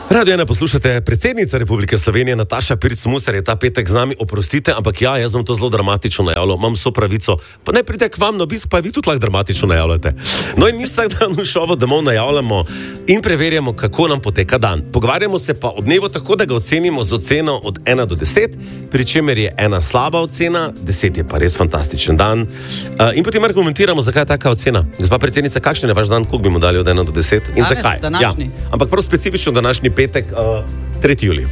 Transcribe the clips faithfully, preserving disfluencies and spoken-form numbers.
Radio ena poslušate, predsednica Republike Slovenije Nataša Pirc Musar je ta petek z nami, oprostite, ampak ja, jaz bom to zelo dramatično najavljal, imam vso pravico, pa ne pride k vam na obisk, pa vi tudi lahko dramatično najavljate. No in mi vsak dan v šovu domov najavljamo in preverjamo, kako nam poteka dan. Pogovarjamo se pa o dnevu tako, da ga ocenimo z oceno od ena do deset, pri čemer je ena slaba ocena, deset je pa res fantastičen dan. Uh, in potem argumentiramo, zakaj je taka ocena. Gospa predsednica, kakšen je vaš dan, koliko bi mu dali od ena do deset in danes, zakaj? Današnji. Ja, ampak prav specifično današnji petek, uh, tretji julij.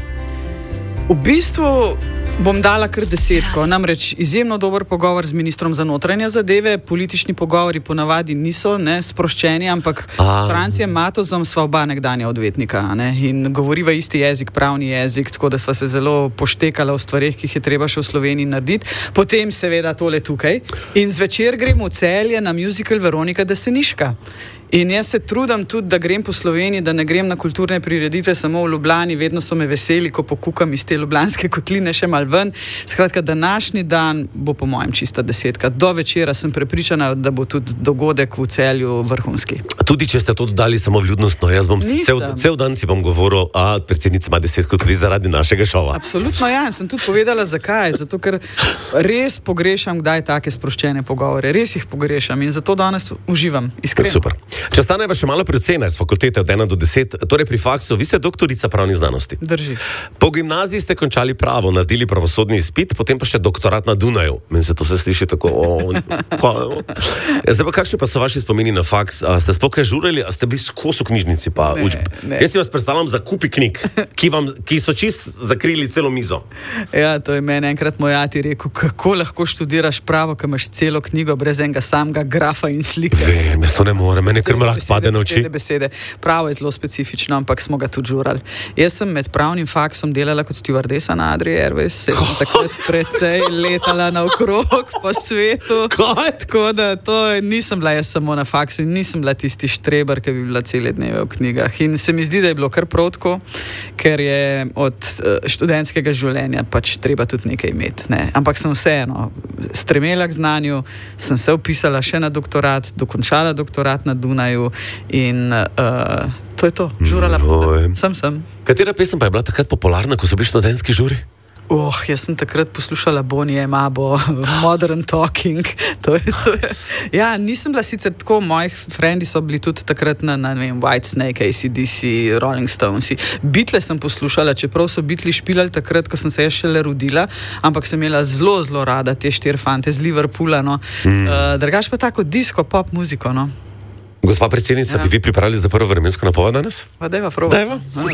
V bistvu bom dala kar desetko, namreč izjemno dober pogovor z ministrom za notranje zadeve, politični pogovori ponavadi niso ne, sproščeni, ampak A. s Francijem Matozom sva oba nekdanja odvetnika ne, in govoriva isti jezik, pravni jezik, tako da sva se zelo poštekala v stvareh, ki jih je treba še v Sloveniji narediti. Potem seveda tole tukaj in zvečer grem v Celje na musical Veronika Deseniška. In jaz se trudim tudi, da grem po Sloveniji, da ne grem na kulturne prireditve samo v Ljubljani, vedno so me veseli, ko pokukam iz te ljubljanske kotline še mal ven. Skratka, današnji dan bo po mojem čista desetka. Do večera sem prepričana, da bo tudi dogodek v Celju vrhunski. Tudi če ste to dodali samo vljudnostno, jaz bom si cel, cel dan si bom govoril, a predsednica ima desetko tudi zaradi našega šova. Absolutno ja, in sem tudi povedala zakaj. Zato, ker res pogrešam kdaj take sproščene pogovore. Res jih pogrešam in zato danes uživam. Iskreno. Super. Če ostaneva še malo pri ocenah z fakultete od ena do deset, torej pri faksu, vi ste doktorica pravnih znanosti. Drži. Po gimnaziji ste končali pravo, naredili pravosodni izpit, potem pa še doktorat na Dunaju. Meni se to se sliši tako... O, pa, o. Zdaj pa kakšni pa so vaši spomini na faks? A ste sploh kaj žurali, a ste bili skos v knjižnici? Pa, ne, uč... ne. Jaz si vas predstavljam za kupi knjig, ki, vam, ki so čist zakrili celo mizo. Ja, to je meni enkrat moj ati rekel, kako lahko študiraš pravo, ko imaš celo knjigo brez enega samega grafa in slike. Vem, jaz to ne morem, meni kar mrak pade na oči. Besede, besede. Pravo je zelo specifično, ampak smo ga tudi žurali. Jaz sem med pravnim faksom delala kot stewardesa na Adria Airways, sem takrat precej letala naokrog po svetu. Kaj? Tako da to nisem bila jaz samo na faksu in nisem bila tisti štreber, ki bi bila cele dneve v knjigah. In se mi zdi, da je bilo kar prav tako, ker je od študentskega življenja pač treba tudi nekaj imeti. Ne? Ampak sem vseeno stremela k znanju, sem se vpisala še na doktorat, dokončala doktorat na Dunaju in uh, to je to. Žurala pa sem. Sem, sem. Katera pesem pa je bila takrat popularna, ko so bili študentski žuri? Oh, jaz sem takrat poslušala Bonnie M. Abo, Modern Talking. To je, to je. Ja, nisem bila sicer tako, moji frendi so bili tudi takrat na, na ne vem, Whitesnake, A C D C, Rolling Stones. Beatle sem poslušala, čeprav so Beatli špilali takrat, ko sem se jaz šele rodila, ampak sem imela zelo, zelo rada te štiri fante z Liverpoola, no. Mm. Uh, drugač pa tako disco, pop muziko, no. Gospa predsednica, ja. Bi vi pripravili za prvo vremensko napoved danes? Pa dajva, proba. Dajva.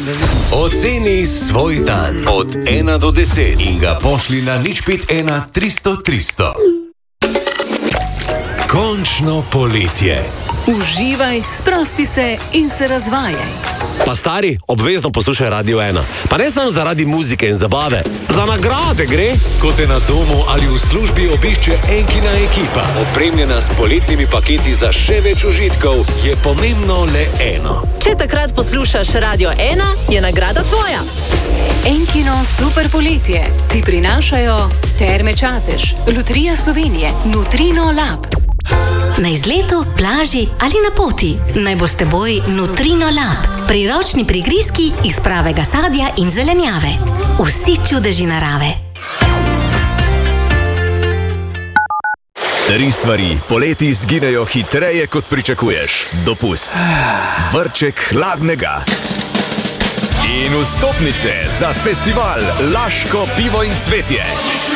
Oceni svoj dan od ena do deset in ga pošli na nič pet ena tristo tristo. Končno poletje. Uživaj, sprosti se in se razvajaj. Pa stari, obvezno poslušaj Radio ena. Pa ne samo zaradi muzike in zabave, za nagrade gre. Ko te na domu ali v službi obišče Enkina ekipa, opremljena s poletnimi paketi za še več užitkov, je pomembno le eno. Če takrat poslušaš Radio ena, je nagrada tvoja. Enkino super poletje ti prinašajo Terme Čatež, Loterija Slovenije, Nutrino Lab. Na izletu, plaži ali na poti, naj bo s teboj Nutrino Lab. Priročni prigrizki iz pravega sadja in zelenjave. Vsi čudeži narave. Tri stvari poleti zginejo hitreje, kot pričakuješ. Dopust, vrček hladnega in vstopnice za festival Laško pivo in cvetje.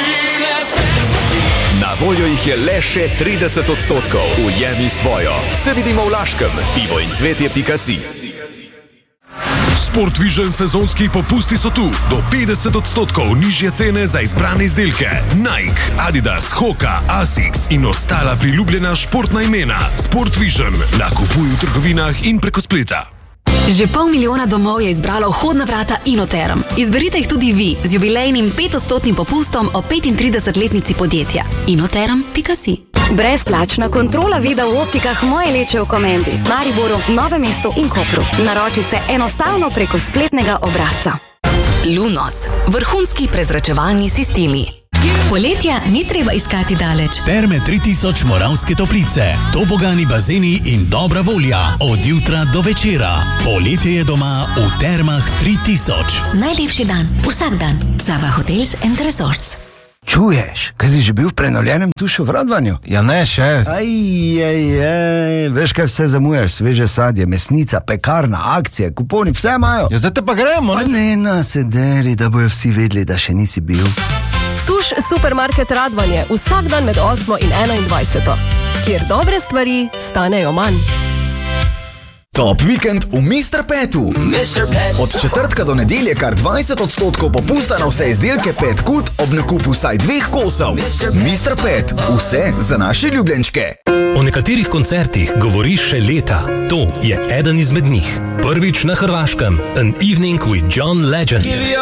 Na voljo jih je le še trideset odstotkov. Ujemi svojo. Se vidimo v Laškem. pivo in cvetje pika si. Sportvision sezonski popusti so tu. Do petdeset odstotkov nižje cene za izbrane izdelke. Nike, Adidas, Hoka, Asics in ostala priljubljena športna imena. Sportvision. Nakupuj v trgovinah in preko spleta. Že pol milijona domov je izbralo vhodna vrata Inoterm. Izberite jih tudi vi z jubilejnim petodstotnim popustom o petintridesetletnici podjetja. inoterm pika si. Brezplačna kontrola vida v optikah Moje leče v Komendi, Mariboru, Novem mestu in Kopru. Naroči se enostavno preko spletnega obrazca. Lunos. Vrhunski prezračevalni sistemi. Poletja ni treba iskati daleč. Terme tri tisoč Moravske Toplice, tobogani bazeni in dobra volja od jutra do večera. Poletje je doma v Termah tri tisoč. Najlepši dan, vsak dan. Sava Hotels and Resorts. Čuješ, kaj si že bil v prenovljenem Tušu v Radvanju? Ja ne, še. Aj, aj, aj, veš kaj vse zamujaš, sveže sadje, mesnica, pekarna, akcije, kuponi, vse imajo. Ja zdaj te pa gremo, ne? Pa ne, na sederi, da bojo vsi vedeli, da še nisi bil. Tuš Supermarket Radvanje, vsak dan med osmo in enaindvajseto, kjer dobre stvari stanejo manj. Top vikend v mister Petu. mister Pet. Od četrtka do nedelje kar dvajset odstotkov popusta na vse izdelke Pet Kult ob nakupu vsaj dveh kosov. mister Pet. Vse za naše ljubljenčke. O nekaterih koncertih govori še leta. To je eden izmed njih. Prvič na Hrvaškem. An Evening with John Legend.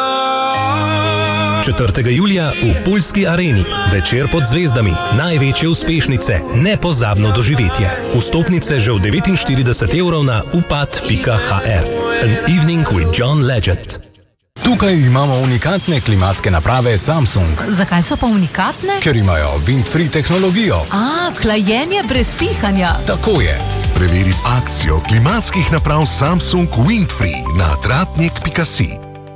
četrtega julija v Puljski areni. Večer pod zvezdami. Največje uspešnice. Nepozabno doživetje. Vstopnice že v devetinštirideset evrov na upad pika hr. An Evening with John Legend. Tukaj imamo unikatne klimatske naprave Samsung. Zakaj so pa unikatne? Ker imajo wind-free tehnologijo. A, hlajenje brez pihanja. Tako je. Preveri akcijo klimatskih naprav Samsung Windfree na tratnik pika si.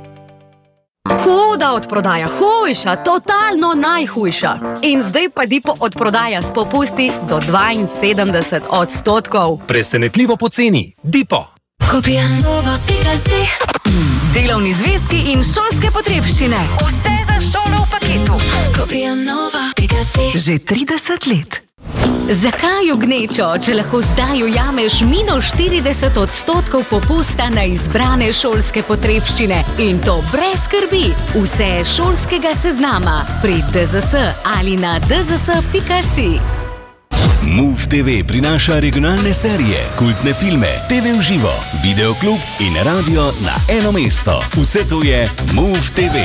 Huda odprodaja, hujša, totalno najhujša. In zdaj pa Dipo odprodaja s popusti do dvainsedemdeset odstotkov. Presenetljivo poceni. Dipo. Kopijanova pika si. Delovni zvezki in šolske potrebščine. Vse za šolo v paketu. Kopijanova pika si. Že trideset let. Zakaj v gnečo, če lahko zdaj ujameš minus štirideset odstotkov popusta na izbrane šolske potrebščine in to brez skrbi. Vse šolskega seznama pri D Z S ali na d z s pika si. Move T V prinaša regionalne serije, kultne filme, T V v živo, videoklub in radio na eno mesto. Vse to je Move T V.